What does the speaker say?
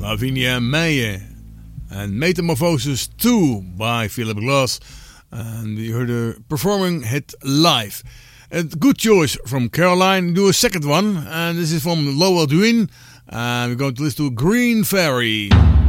Lavinia Meijer. And Metamorphosis 2 by Philip Glass. And we heard her performing it live. A good choice from Caroline. Do a second one. And this is from Lowell Dwin. And we're going to listen to Green Fairy.